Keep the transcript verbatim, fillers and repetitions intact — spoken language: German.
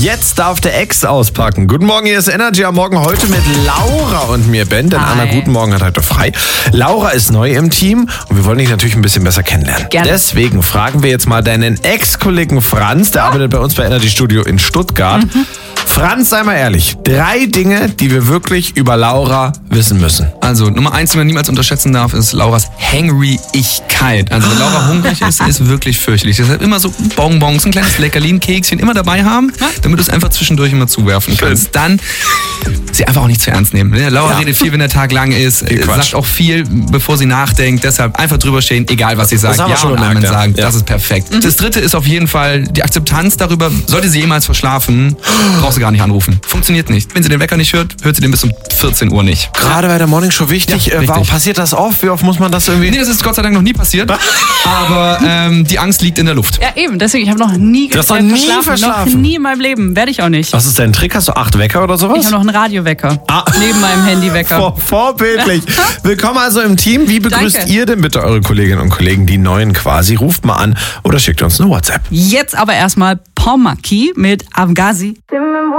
Jetzt darf der Ex auspacken. Guten Morgen, hier ist Energy am Morgen heute mit Laura und mir, Ben. Denn Hi. Anna, guten Morgen, hat heute frei. Laura ist neu im Team und wir wollen dich natürlich ein bisschen besser kennenlernen. Gerne. Deswegen fragen wir jetzt mal deinen Ex-Kollegen Franz, der arbeitet bei uns bei Energy Studio in Stuttgart. Mhm. Franz, sei mal ehrlich, drei Dinge, die wir wirklich über Laura wissen müssen. Also Nummer eins, die man niemals unterschätzen darf, ist Lauras Hangry-Ichkeit. Also wenn Laura hungrig ist, ist wirklich fürchterlich. Deshalb immer so Bonbons, ein kleines Leckerli, ein Kekschen immer dabei haben, damit du es einfach zwischendurch immer zuwerfen kannst. Dann sie einfach auch nicht zu ernst nehmen. Ne? Laura Ja. redet viel, wenn der Tag lang ist, äh, sagt auch viel, bevor sie nachdenkt. Deshalb einfach drüber stehen, egal was sie sagt. Das haben wir Ja schon und gemerkt, Amen ja. sagen. Ja. Das ist perfekt. Mhm. Das dritte ist auf jeden Fall die Akzeptanz darüber, sollte sie jemals verschlafen, brauchst du gar nicht anrufen. Funktioniert nicht. Wenn sie den Wecker nicht hört, hört sie den bis um vierzehn Uhr nicht. Gerade bei der Morningshow wichtig. Ja, äh, warum richtig. passiert das oft? Wie oft muss man das irgendwie... Nee, das ist Gott sei Dank noch nie passiert. Aber ähm, die Angst liegt in der Luft. Ja, eben. Deswegen, ich habe noch nie, Du hast noch äh, nie verschlafen. verschlafen? Noch nie in meinem Leben. Werde ich auch nicht. Was ist dein Trick? Hast du acht Wecker oder sowas? Ich habe noch einen Radiowecker. Ah. Neben meinem Handywecker. Vor, vorbildlich. Willkommen also im Team. Wie begrüßt Danke. ihr denn bitte eure Kolleginnen und Kollegen, die Neuen quasi? Ruft mal an oder schickt uns eine WhatsApp. Jetzt aber erstmal Pomaki mit Avgazi.